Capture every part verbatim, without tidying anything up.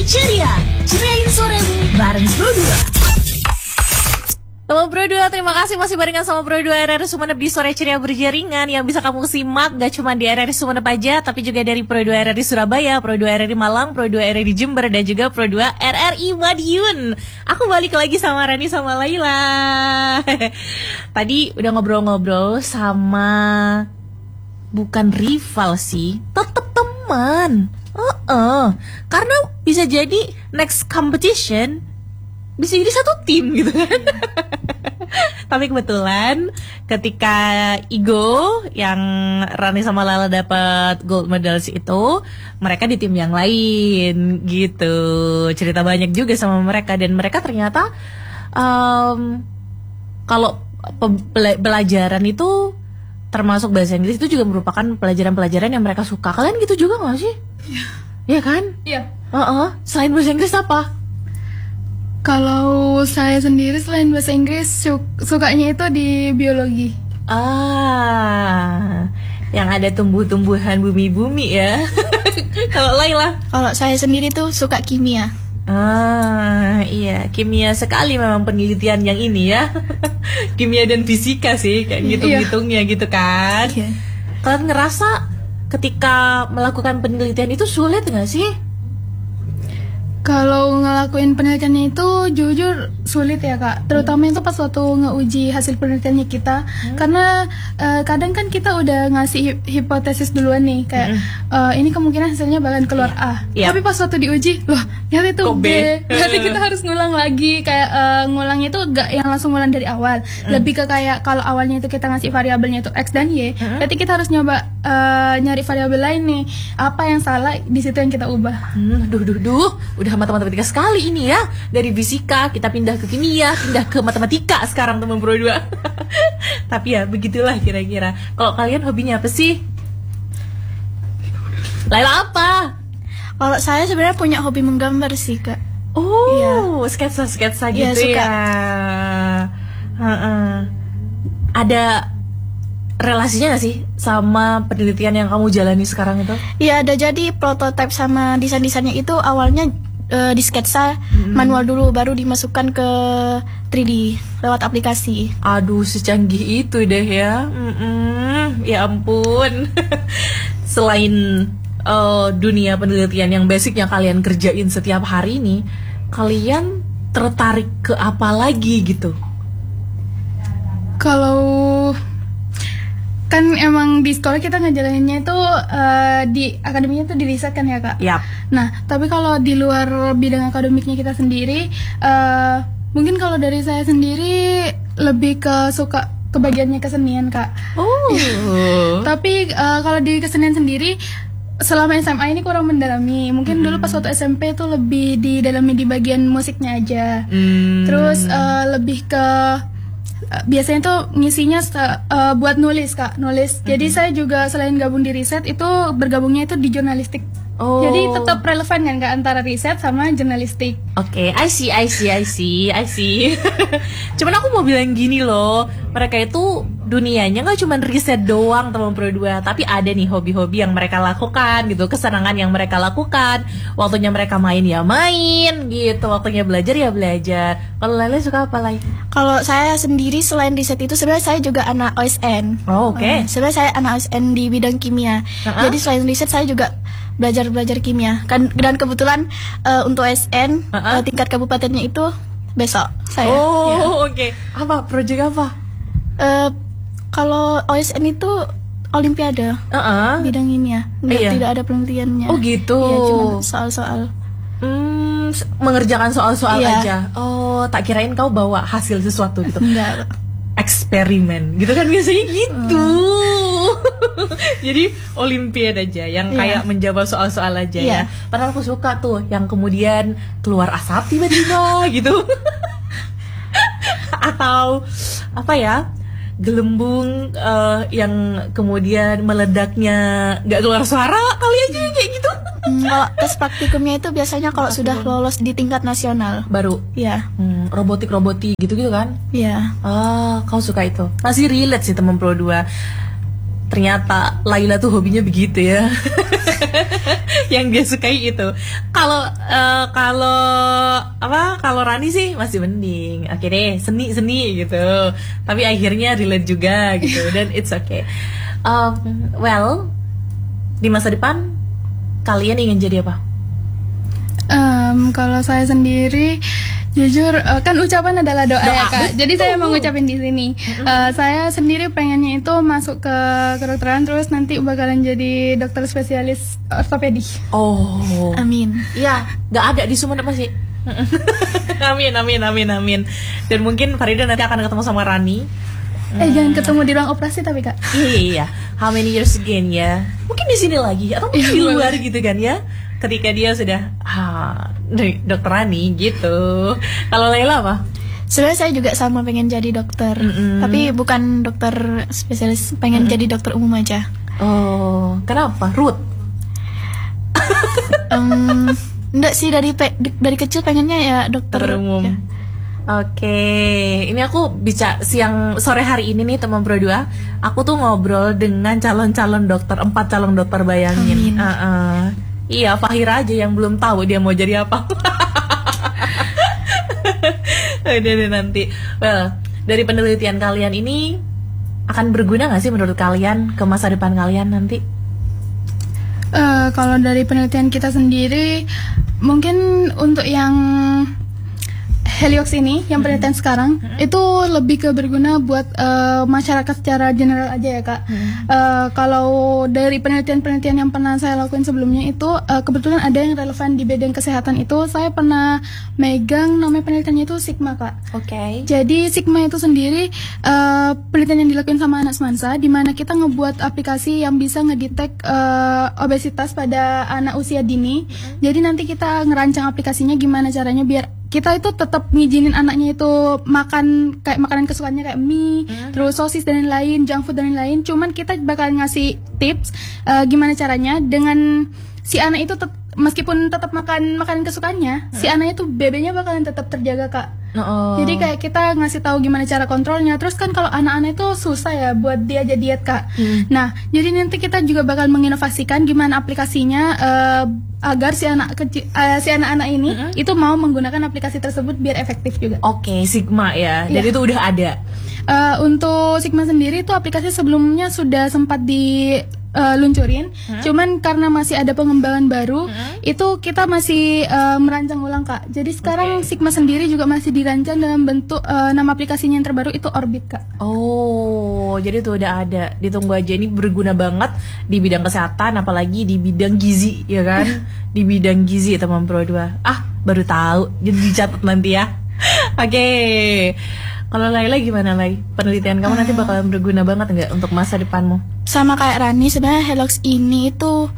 Ceria, ceriain soremu bareng Pro dua. Halo Pro dua, terima kasih masih barengan sama Pro dua R R Sumeneb di Sore Ceria Berjaringan yang bisa kamu simak gak cuma di R R Sumeneb aja, tapi juga dari Pro dua R R Surabaya, Pro dua R R Malang, Pro dua R R Jember, dan juga Pro dua R R I Madiun. Aku balik lagi sama Rani sama Laila. Tadi udah ngobrol-ngobrol sama, bukan rival sih, tetep teman. Uh-uh. Karena bisa jadi next competition bisa jadi satu tim gitu kan. Tapi kebetulan ketika Igo yang Rani sama Lala dapat gold medals itu, mereka di tim yang lain gitu. Cerita banyak juga sama mereka, dan mereka ternyata um, kalau pe- pelajaran itu termasuk bahasa Inggris itu juga merupakan pelajaran-pelajaran yang mereka suka. Kalian gitu juga gak sih? Iya. Iya kan? Iya. Uh-uh. Selain bahasa Inggris apa? Kalau saya sendiri selain bahasa Inggris su- sukanya itu di biologi. Ah, yang ada tumbuh-tumbuhan bumi-bumi ya. Kalau Laila? Kalau saya sendiri tuh suka kimia. Ah, iya, kimia sekali memang penelitian yang ini ya. Kimia dan fisika sih, kayak ngitung-ngitungnya gitu kan. Iya. Kalian ngerasa ketika melakukan penelitian itu sulit nggak sih? Kalau ngelakuin penelitiannya itu jujur sulit ya kak, terutama itu pas waktu ngeuji hasil penelitiannya kita, hmm. karena uh, kadang kan kita udah ngasih hip- hipotesis duluan nih kayak hmm. uh, ini kemungkinan hasilnya bakalan keluar A, yep. tapi pas waktu diuji loh ternyata itu B, berarti kita harus ngulang lagi kayak uh, ngulangnya itu gak yang langsung ngulang dari awal, hmm. lebih ke kayak kalau awalnya itu kita ngasih variabelnya itu X dan Y, hmm. berarti kita harus nyoba uh, nyari variabel lain nih, apa yang salah di situ yang kita ubah. Hmm, duh duh duh, udah matematika sekali ini ya. Dari fisika kita pindah ke kimia, pindah ke matematika sekarang teman Pro dua. Tapi ya begitulah kira-kira. Kalau kalian hobinya apa sih? Laila apa? Kalau saya sebenarnya punya hobi menggambar sih kak. Oh, iya. sketsa-sketsa Iya, gitu suka. ya. Uh-uh. Ada relasinya gak sih sama penelitian yang kamu jalani sekarang itu? Iya, ada. Jadi prototipe sama desain-desainnya itu awalnya uh, di sketsa hmm. manual dulu, baru dimasukkan ke tiga D lewat aplikasi. Aduh, secanggih itu deh ya. Mm-mm, ya ampun. Selain uh, dunia penelitian yang basicnya kalian kerjain setiap hari ini, kalian tertarik ke apa lagi gitu? Kalau kan emang di sekolah kita ngejalaninnya itu uh, di akademinya tuh di riset kan ya kak. Yap. Nah tapi kalau di luar bidang akademiknya kita sendiri, uh, mungkin kalau dari saya sendiri lebih ke suka kebagiannya kesenian kak. Oh. Tapi uh, kalau di kesenian sendiri selama S M A ini kurang mendalami. Mungkin hmm. dulu pas waktu S M P tuh lebih didalami di bagian musiknya aja. Hmm. Terus uh, lebih ke Uh, biasanya tuh ngisinya uh, buat nulis kak, nulis. Mm-hmm. Jadi saya juga selain gabung di riset itu bergabungnya itu di jurnalistik. Oh. Jadi tetap relevan kan kak antara riset sama jurnalistik. Oke, okay, I see, I see, I see, I see. Cuman aku mau bilang gini loh, mereka itu dunianya nggak cuma riset doang teman Pro dua, tapi ada nih hobi-hobi yang mereka lakukan gitu, kesenangan yang mereka lakukan. Waktunya mereka main ya main gitu, waktunya belajar ya belajar. Kalau Lele suka apa lagi? Kalau saya sendiri selain riset itu sebenarnya saya juga anak O S N. Oh, oke. Okay. Uh, sebenarnya saya anak O S N di bidang kimia. Uh-huh. Jadi selain riset saya juga belajar-belajar kimia. Kan dan kebetulan uh, untuk O S N uh-huh. uh, tingkat kabupatennya itu besok saya. Oh, ya. oke. Okay. Apa proyek apa? Uh, kalau O S N itu olimpiade. Uh-huh. Bidang kimia. Nggak, iya. Tidak ada penelitiannya. Oh, gitu. Iya, cuma soal-soal. Hmm, mengerjakan soal-soal iya. aja. Oh, tak kirain kau bawa hasil sesuatu gitu. Enggak. Eksperimen gitu kan biasanya gitu. Hmm. Jadi olimpiade aja yang kayak yeah. menjawab soal-soal aja yeah. ya. Padahal aku suka tuh yang kemudian keluar asap tiba-tiba gitu. Atau apa ya? Gelembung uh, yang kemudian meledaknya nggak keluar suara, kali aja kayak gitu. Hmm, kalau tes praktikumnya itu biasanya kalau sudah lolos di tingkat nasional baru. Ya. Hmm, robotik-robotik gitu-gitu kan? Iya. Ah, kau suka itu. Masih relate sih teman Pro dua. ternyata Laila tuh hobinya begitu ya. Yang dia sukai itu. Kalau uh, kalau apa? Kalau Rani sih masih mending. Oke deh, seni-seni gitu. Tapi akhirnya relate juga gitu dan it's okay. Um, well, di masa depan kalian ingin jadi apa? Um, kalau saya sendiri jujur uh, kan ucapan adalah doa, Doa, ya Kak. Jadi betul. saya mau ngucapin di sini. Uh, saya sendiri pengennya itu masuk ke kedokteran terus nanti bakalan jadi dokter spesialis ortopedi. Oh. Amin. Iya, nggak ada di Sumeneb masih. Amin, amin, amin, amin. Dan mungkin Farida nanti akan ketemu sama Rani. Eh jangan ketemu di ruang operasi tapi Kak. Iya, how many years again ya? Mungkin di sini lagi atau mungkin di luar gitu kan ya? Ketika dia sudah ah, dokter Rani gitu. Kalau Laila apa? Sebenarnya saya juga sama pengen jadi dokter, Mm-mm. tapi bukan dokter spesialis, pengen Mm-mm. jadi dokter umum aja. Oh, kenapa? Ruth? Um, enggak sih, dari pe- dari kecil pengennya ya dokter Dokter umum. ya. Oke, ini aku bisa siang sore hari ini nih teman berdua. Aku tuh ngobrol dengan calon-calon dokter, empat calon dokter, bayangin. Amin. Uh-uh. Iya, Fahira aja yang belum tahu dia mau jadi apa. Udah deh nanti. Well, dari penelitian kalian ini akan berguna nggak sih menurut kalian ke masa depan kalian nanti? Uh, kalau dari penelitian kita sendiri, mungkin untuk yang Heliox ini, yang penelitian sekarang, itu lebih ke berguna buat uh, masyarakat secara general aja ya Kak. Uh, kalau dari penelitian-penelitian yang pernah saya lakuin sebelumnya itu, uh, kebetulan ada yang relevan di bidang kesehatan itu, saya pernah megang namanya penelitiannya itu Sigma Kak. Oke. Okay. Jadi Sigma itu sendiri uh, penelitian yang dilakukan sama anak semansa, di mana kita ngebuat aplikasi yang bisa ngedetect uh, obesitas pada anak usia dini. Mm-hmm. Jadi nanti kita ngerancang aplikasinya gimana caranya biar kita itu tetap ngizinin anaknya itu makan kayak makanan kesukaannya kayak mie, mm-hmm. terus sosis dan lain-lain, junk food dan lain-lain. Cuman kita bakal ngasih tips uh, gimana caranya dengan si anak itu tet- meskipun tetap makan makanan kesukaannya, hmm. si anak itu B B-nya bakalan tetap terjaga Kak. Oh. Jadi kayak kita ngasih tahu gimana cara kontrolnya. Terus kan kalau anak-anak itu susah ya buat dia jadi diet Kak. Hmm. Nah, jadi nanti kita juga bakal menginovasikan gimana aplikasinya uh, agar si anak kecil, uh, si anak-anak ini hmm. itu mau menggunakan aplikasi tersebut biar efektif juga. Oke, okay, Sigma ya. Jadi ya. Itu udah ada. Uh, untuk Sigma sendiri itu aplikasi sebelumnya sudah sempat di Uh, luncurin, hmm? cuman karena masih ada pengembangan baru, hmm? itu kita masih uh, merancang ulang Kak. Jadi sekarang okay. Sigma sendiri juga masih dirancang dalam bentuk uh, nama aplikasinya yang terbaru itu Orbit Kak. Oh, jadi itu udah ada. Ditunggu aja, ini berguna banget di bidang kesehatan, apalagi di bidang gizi, ya kan? Di bidang gizi teman Pro dua. Ah, baru tahu. Jadi dicatat nanti ya. Oke. Okay. Kalau Laila gimana Lai? Penelitian kamu uh, nanti bakalan berguna banget nggak untuk masa depanmu? Sama kayak Rani, sebenarnya Heliox ini itu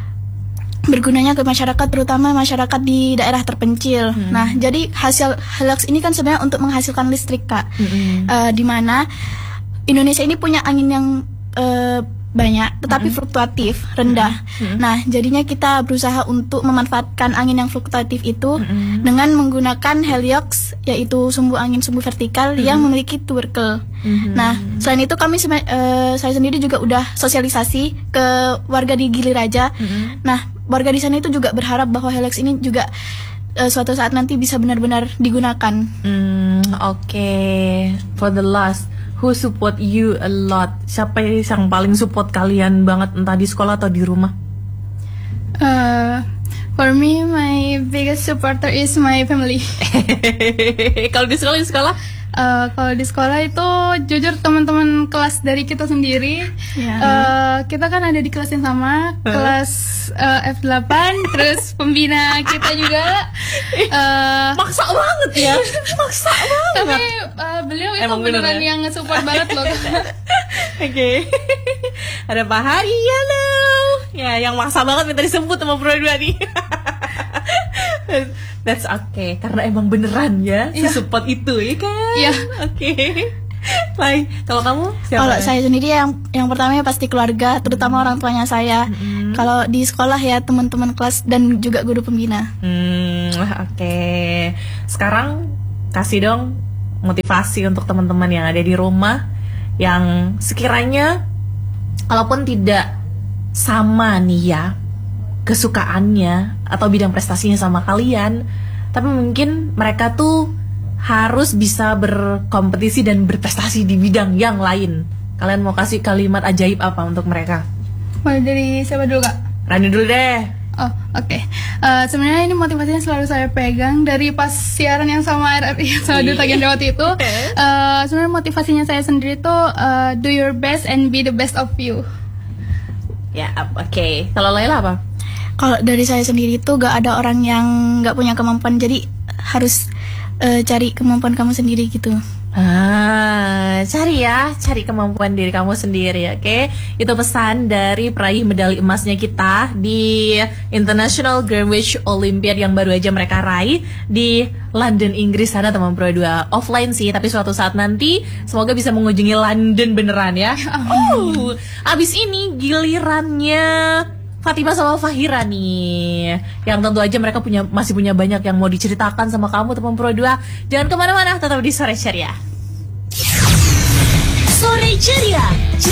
bergunanya ke masyarakat, terutama masyarakat di daerah terpencil. Hmm. Nah, jadi hasil Heliox ini kan sebenarnya untuk menghasilkan listrik Kak. Hmm. Uh, di mana Indonesia ini punya angin yang uh, banyak, tetapi mm-hmm. fluktuatif, rendah. Mm-hmm. Nah, jadinya kita berusaha untuk memanfaatkan angin yang fluktuatif itu mm-hmm. dengan menggunakan Heliox, yaitu sumbu angin sumbu vertikal mm-hmm. yang memiliki tubercle. Mm-hmm. Nah, selain itu kami uh, saya sendiri juga udah sosialisasi ke warga di Giliraja. Mm-hmm. Nah, warga di sana itu juga berharap bahwa Heliox ini juga uh, suatu saat nanti bisa benar-benar digunakan. Mm, Oke, okay. For the last, who support you a lot? Siapa yang paling support kalian banget, entah di sekolah atau di rumah? Uh, for me, my biggest supporter is my family. Kalau di sekolah, di sekolah? Uh, kalau di sekolah itu jujur teman-teman kelas dari kita sendiri, yeah. uh, kita kan ada di kelas yang sama, uh. kelas uh, F delapan, terus pembina kita juga. Uh, Maksa banget ya, maksa banget. Tapi uh, beliau itu emang beneran ya? Yang nge-support banget loh. Oke, okay. Ada Pak Hari, halo. Ya, yang maksa banget minta disebut sama Pro dua nih. That's okay, karena emang beneran ya, yeah. si support itu ya kan? Iya. Yeah. Oke. Okay. Baik, kalau kamu siapa? Kalau saya sendiri yang yang pertama pasti keluarga, terutama hmm. orang tuanya saya. Hmm. Kalau di sekolah ya teman-teman kelas dan juga guru pembina. Hmm, oke. Okay. Sekarang kasih dong motivasi untuk teman-teman yang ada di rumah yang sekiranya kalaupun tidak sama nih ya kesukaannya atau bidang prestasinya sama kalian, tapi mungkin mereka tuh harus bisa berkompetisi dan berprestasi di bidang yang lain. Kalian mau kasih kalimat ajaib apa untuk mereka? Mulai dari siapa dulu kak? Rani dulu deh. Oh oke. Okay. Uh, sebenarnya ini motivasinya selalu saya pegang dari pas siaran yang sama R R I sama Duta Genre waktu itu. Uh, sebenarnya motivasinya saya sendiri tuh uh, do your best and be the best of you. Ya, oke. Okay. Kalau Laila apa? Kalau dari saya sendiri tuh gak ada orang yang gak punya kemampuan, jadi harus uh, cari kemampuan kamu sendiri gitu. Ah, cari ya, cari kemampuan diri kamu sendiri, oke? Okay? Itu pesan dari peraih medali emasnya kita di International Greenwich Olympiad yang baru aja mereka raih di London, Inggris sana, teman Pro dua. Offline sih, tapi suatu saat nanti semoga bisa mengunjungi London beneran ya. Oh, abis ini gilirannya Fatima sama Fahira nih, yang tentu aja mereka punya masih punya banyak yang mau diceritakan sama kamu teman Pro dua. Jangan kemana-mana, tetap di Sore Ceria. Sore Ceria.